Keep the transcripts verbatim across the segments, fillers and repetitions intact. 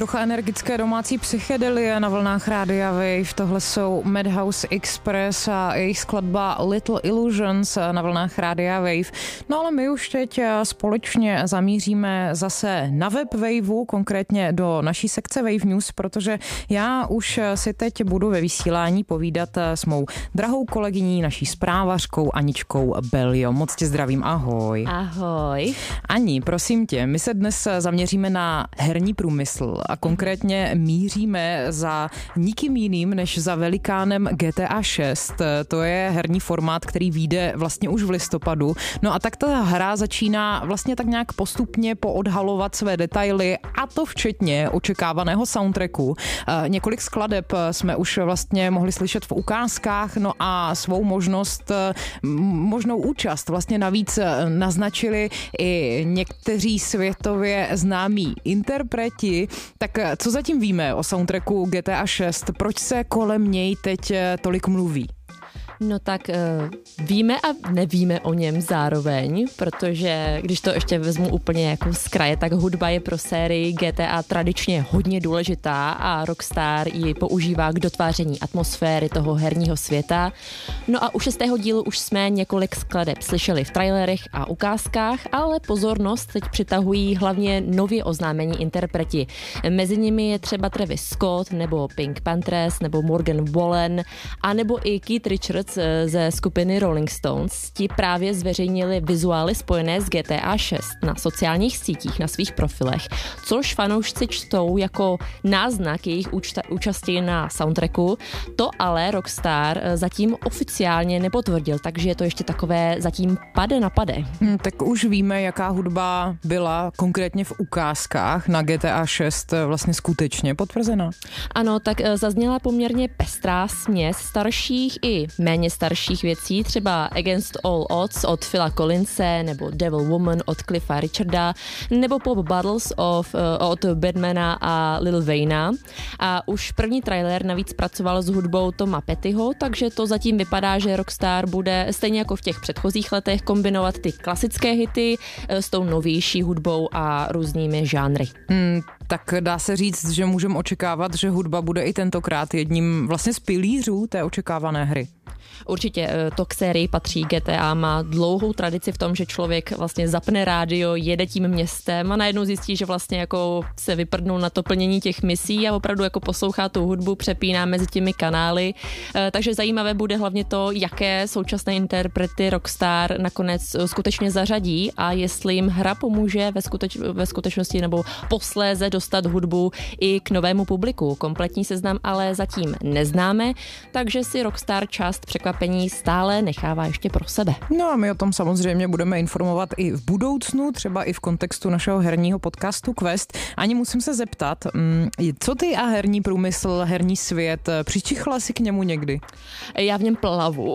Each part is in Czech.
Trocha energické domácí psychedelie na vlnách Rádia Wave. Tohle jsou Madhouse Express a jejich skladba Little Illusions na vlnách Rádia Wave. No ale my už teď společně zamíříme zase na web Waveu, konkrétně do naší sekce Wave News, protože já už si teď budu ve vysílání povídat s mou drahou kolegyní, naší zprávařkou Aničkou Beljo. Moc tě zdravím, ahoj. Ahoj. Ani, prosím tě, my se dnes zaměříme na herní průmysl a konkrétně míříme za nikým jiným než za velikánem G T A šest. To je herní formát, který vyjde vlastně už v listopadu. No a tak ta hra začíná vlastně tak nějak postupně poodhalovat své detaily, a to včetně očekávaného soundtracku. Několik skladeb jsme už vlastně mohli slyšet v ukázkách, no a svou možnost, možnou účast vlastně navíc naznačili i někteří světově známí interpreti. Tak co zatím víme o soundtracku G T A šest? Proč se kolem něj teď tolik mluví? No tak uh, víme a nevíme o něm zároveň, protože když to ještě vezmu úplně jako z kraje, tak hudba je pro sérii G T A tradičně hodně důležitá a Rockstar ji používá k dotváření atmosféry toho herního světa. No a u šestého dílu už jsme několik skladeb slyšeli v trailerech a ukázkách, ale pozornost teď přitahují hlavně nově oznámení interpreti. Mezi nimi je třeba Travis Scott nebo Pink Panthers nebo Morgan Wallen a nebo i Keith Richards ze skupiny Rolling Stones. Ti právě zveřejnili vizuály spojené s G T A šest na sociálních sítích, na svých profilech, což fanoušci čtou jako náznak jejich účta, účasti na soundtracku. To ale Rockstar zatím oficiálně nepotvrdil, takže je to ještě takové zatím pade na pade. Hmm, tak už víme, jaká hudba byla konkrétně v ukázkách na G T A šest vlastně skutečně potvrzena. Ano, tak zazněla poměrně pestrá směs starších i méně starších věcí, třeba Against All Odds od Phila Collinse, nebo Devil Woman od Cliffa Richarda, nebo Pop Battles of, uh, od Batmana a Lil Wayna. A už první trailer navíc pracoval s hudbou Toma Pettyho, takže to zatím vypadá, že Rockstar bude stejně jako v těch předchozích letech kombinovat ty klasické hity s tou novější hudbou a různými žánry. Hmm, tak dá se říct, že můžeme očekávat, že hudba bude i tentokrát jedním vlastně z pilířů té očekávané hry. Určitě to k sérii patří. G T A má dlouhou tradici v tom, že člověk vlastně zapne rádio, jede tím městem a najednou zjistí, že vlastně jako se vyprdnou na to plnění těch misí a opravdu jako poslouchá tu hudbu, přepíná mezi těmi kanály. Takže zajímavé bude hlavně to, jaké současné interprety Rockstar nakonec skutečně zařadí a jestli jim hra pomůže ve, skuteč, ve skutečnosti nebo posléze dostat hudbu i k novému publiku. Kompletní seznam ale zatím neznáme, takže si Rockstar část překvapení stále nechává ještě pro sebe. No a my o tom samozřejmě budeme informovat i v budoucnu, třeba i v kontextu našeho herního podcastu Quest. Ani musím se zeptat, co ty a herní průmysl, herní svět, přičichla si k němu někdy? Já v něm plavu.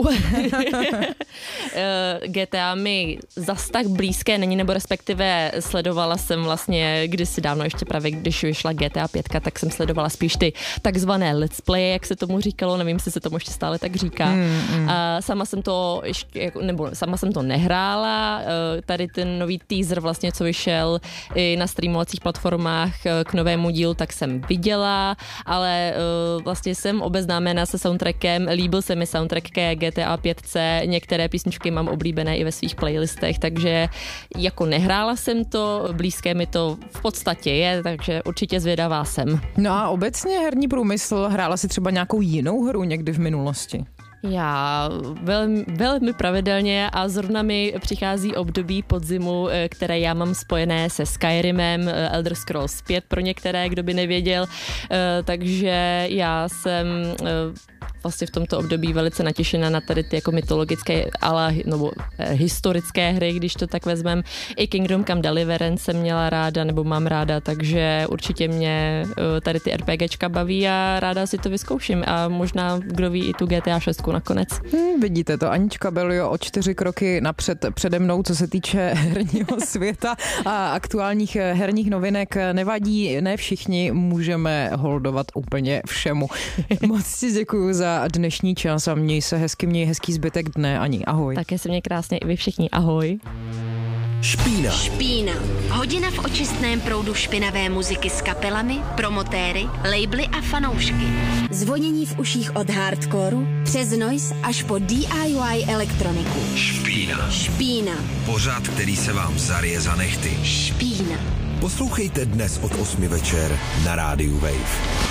G T A mi zas tak blízké není, nebo respektive sledovala jsem vlastně kdysi dávno, ještě právě když vyšla G T A pět, tak jsem sledovala spíš ty takzvané let's play, jak se tomu říkalo, nevím, jestli se tomu ještě stále tak říká. Hmm, hmm. A sama jsem to ještě, nebo sama jsem to nehrála, tady ten nový teaser vlastně, co vyšel i na streamovacích platformách k novému dílu, tak jsem viděla, ale vlastně jsem obeznámena se soundtrackem, líbil se mi soundtrack ke G T A pět, některé písničky mám oblíbené i ve svých playlistech, takže jako nehrála jsem to, blízké mi to v podstatě je, takže určitě zvědavá jsem. No a obecně herní průmysl, hrála si třeba nějakou jinou hru někdy v minulosti? Já velmi, velmi pravidelně a zrovna mi přichází období podzimu, které já mám spojené se Skyrimem, Elder Scrolls pět pro některé, kdo by nevěděl, takže já jsem vlastně v tomto období velice natěšená na tady ty jako mytologické, ale nebo historické hry, když to tak vezmem. I Kingdom Come Deliverance jsem měla ráda, nebo mám ráda, takže určitě mě tady ty RPGčka baví a ráda si to vyzkouším a možná, kdo ví, i tu G T A šest nakonec. Hmm, vidíte to, Anička Beljo o čtyři kroky napřed přede mnou, co se týče herního světa a aktuálních herních novinek. Nevadí, ne všichni můžeme holdovat úplně všemu. Moc ti děkuju za dnešní čas a měj se hezky, měj hezký zbytek dne, Ani. Ahoj. Také se mě krásně i vy všichni. Ahoj. Špína. Špína. Hodina v očistném proudu špinavé muziky s kapelami, promotéry, labely a fanoušky. Zvonění v uších od hardcoreu přes noise až po D I Y elektroniku. Špína. Špína. Pořad, který se vám zarije za nehty. Špína. Poslouchejte dnes od osmi večer na rádiu Wave.